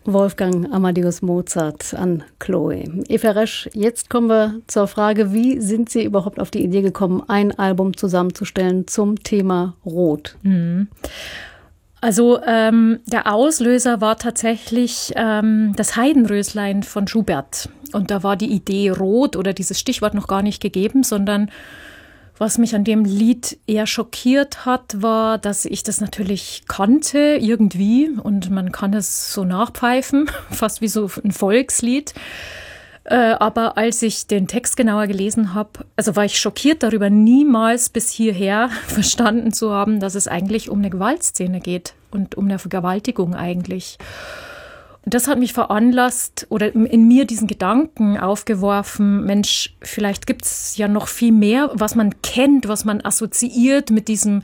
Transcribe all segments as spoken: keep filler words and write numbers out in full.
Wolfgang Amadeus Mozart an Chloe. Eva Resch, jetzt kommen wir zur Frage, wie sind Sie überhaupt auf die Idee gekommen, ein Album zusammenzustellen zum Thema Rot? Mhm. Also ähm, der Auslöser war tatsächlich ähm, das Heidenröslein von Schubert. Und da war die Idee Rot oder dieses Stichwort noch gar nicht gegeben, sondern was mich an dem Lied eher schockiert hat, war, dass ich das natürlich kannte irgendwie und man kann es so nachpfeifen, fast wie so ein Volkslied. Äh, aber als ich den Text genauer gelesen habe, also war ich schockiert darüber, niemals bis hierher verstanden zu haben, dass es eigentlich um eine Gewaltszene geht und um eine Vergewaltigung eigentlich. Und das hat mich veranlasst oder in mir diesen Gedanken aufgeworfen, Mensch, vielleicht gibt es ja noch viel mehr, was man kennt, was man assoziiert mit diesem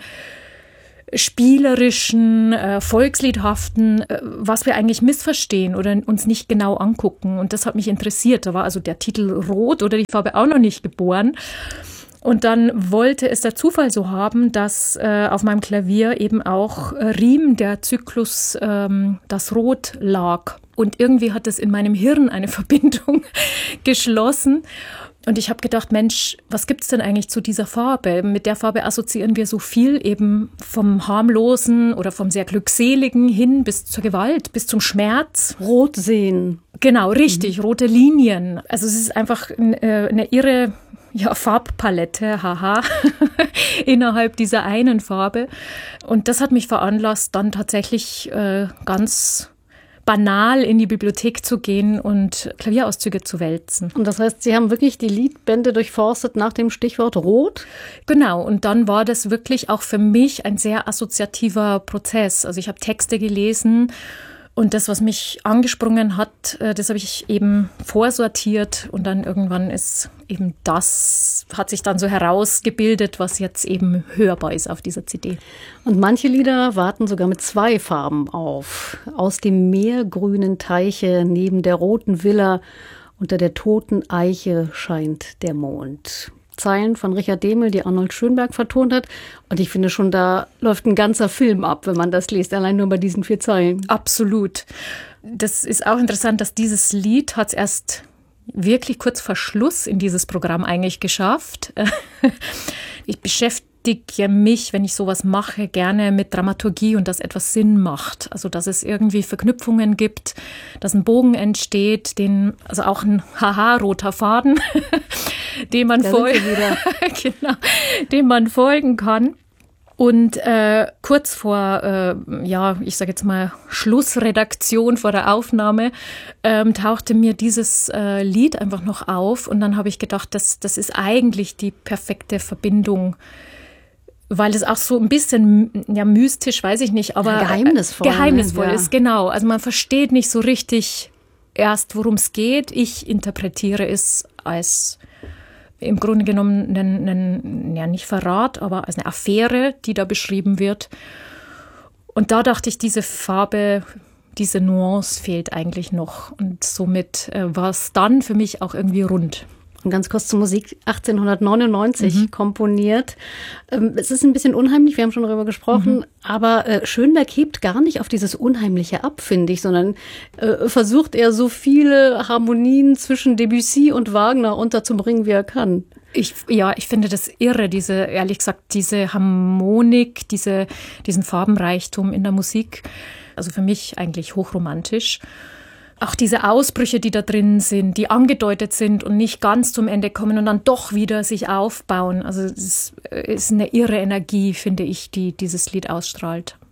spielerischen, äh, volksliedhaften, äh, was wir eigentlich missverstehen oder uns nicht genau angucken. Und das hat mich interessiert. Da war also der Titel Rot oder die Farbe auch noch nicht geboren. Und dann wollte es der Zufall so haben, dass äh, auf meinem Klavier eben auch äh, Riem, der Zyklus, ähm, das Rot lag. Und irgendwie hat es in meinem Hirn eine Verbindung geschlossen. Und ich habe gedacht, Mensch, was gibt's denn eigentlich zu dieser Farbe? Mit der Farbe assoziieren wir so viel, eben vom harmlosen oder vom sehr glückseligen hin bis zur Gewalt, bis zum Schmerz. Rot sehen. Genau, richtig, mhm. Rote Linien. Also es ist einfach eine, eine irre ja, Farbpalette, haha, innerhalb dieser einen Farbe. Und das hat mich veranlasst, dann tatsächlich äh, ganz banal in die Bibliothek zu gehen und Klavierauszüge zu wälzen. Und das heißt, Sie haben wirklich die Liedbände durchforstet nach dem Stichwort Rot? Genau, und dann war das wirklich auch für mich ein sehr assoziativer Prozess. Also ich habe Texte gelesen und das, was mich angesprungen hat, das habe ich eben vorsortiert und dann irgendwann ist eben das, hat sich dann so herausgebildet, was jetzt eben hörbar ist auf dieser C D. Und manche Lieder warten sogar mit zwei Farben auf. Aus dem meergrünen Teiche neben der roten Villa unter der toten Eiche scheint der Mond. Zeilen von Richard Dehmel, die Arnold Schönberg vertont hat. Und ich finde schon, da läuft ein ganzer Film ab, wenn man das liest, allein nur bei diesen vier Zeilen. Absolut. Das ist auch interessant, dass dieses Lied hat es erst wirklich kurz vor Schluss in dieses Programm eigentlich geschafft. Ich beschäftige mich, wenn ich sowas mache, gerne mit Dramaturgie und dass etwas Sinn macht. Also dass es irgendwie Verknüpfungen gibt, dass ein Bogen entsteht, den, also auch ein haha-roter Faden, dem man, fol- genau, dem man folgen kann. Und äh, kurz vor, äh, ja, ich sage jetzt mal Schlussredaktion vor der Aufnahme, ähm, tauchte mir dieses äh, Lied einfach noch auf. Und dann habe ich gedacht, das, das ist eigentlich die perfekte Verbindung, weil es auch so ein bisschen, ja, mystisch, weiß ich nicht, aber ja, geheimnisvoll, geheimnisvoll ja. ist, genau. Also man versteht nicht so richtig erst, worum es geht. Ich interpretiere es als im Grunde genommen einen, einen, ja nicht Verrat, aber als eine Affäre, die da beschrieben wird. Und da dachte ich, diese Farbe, diese Nuance fehlt eigentlich noch. Und somit äh, war es dann für mich auch irgendwie rund. Und ganz kurz zur Musik, achtzehnhundertneunundneunzig mhm. komponiert. Ähm, es ist ein bisschen unheimlich, wir haben schon darüber gesprochen, mhm. aber äh, Schönberg hebt gar nicht auf dieses Unheimliche ab, finde ich, sondern äh, versucht er so viele Harmonien zwischen Debussy und Wagner unterzubringen, wie er kann. Ich, ja, ich finde das irre, diese, ehrlich gesagt, diese Harmonik, diese, diesen Farbenreichtum in der Musik. Also für mich eigentlich hochromantisch. Auch diese Ausbrüche, die da drin sind, die angedeutet sind und nicht ganz zum Ende kommen und dann doch wieder sich aufbauen. Also es ist eine irre Energie, finde ich, die dieses Lied ausstrahlt.